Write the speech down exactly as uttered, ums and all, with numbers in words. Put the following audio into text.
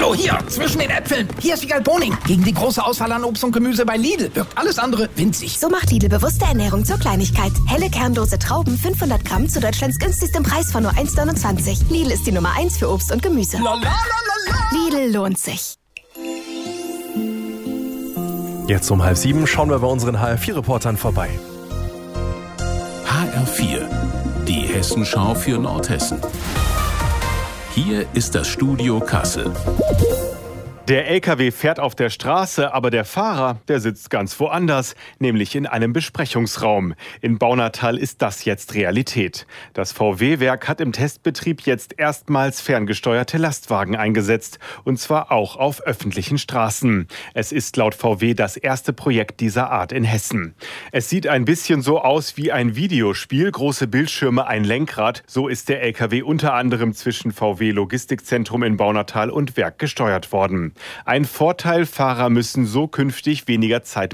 Hallo, hier, zwischen den Äpfeln. Hier ist Wiegald Boning. Gegen die große Auswahl an Obst und Gemüse bei Lidl wirkt alles andere winzig. So macht Lidl bewusste Ernährung zur Kleinigkeit. Helle kernlose Trauben, fünfhundert Gramm zu Deutschlands günstigstem Preis von nur eins neunundzwanzig. Lidl ist die Nummer eins für Obst und Gemüse. La, la, la, la, la. Lidl lohnt sich. Jetzt um halb sieben schauen wir bei unseren H R vier Reportern vorbei. H R vier, die Hessenschau für Nordhessen. Hier ist das Studio Kassel. Der L K W fährt auf der Straße, aber der Fahrer, der sitzt ganz woanders, nämlich in einem Besprechungsraum. In Baunatal ist das jetzt Realität. Das V W-Werk hat im Testbetrieb jetzt erstmals ferngesteuerte Lastwagen eingesetzt, und zwar auch auf öffentlichen Straßen. Es ist laut V W das erste Projekt dieser Art in Hessen. Es sieht ein bisschen so aus wie ein Videospiel, große Bildschirme, ein Lenkrad. So ist der L K W unter anderem zwischen V W-Logistikzentrum in Baunatal und Werk gesteuert worden. Ein Vorteil, Fahrer müssen so künftig weniger Zeit